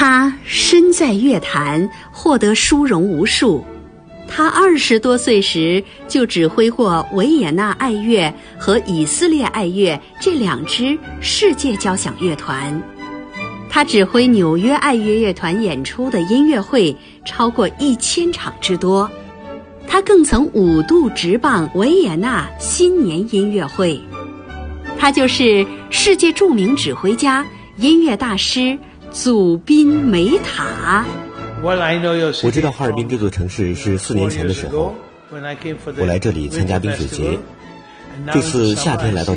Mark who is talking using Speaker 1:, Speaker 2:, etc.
Speaker 1: 他身在乐坛，获得殊荣无数。他20多岁时就指挥过维也纳爱乐和以色列爱乐这2支世界交响乐团。他指挥纽约爱乐乐团演出的音乐会超过1000场之多。他更曾5度执棒维也纳新年音乐会。他就是世界著名指挥家、音乐大师祖宾梅塔。
Speaker 2: 我知道哈尔滨这座城市是4年前的时候，我来这里参加冰雪节。这次夏天来到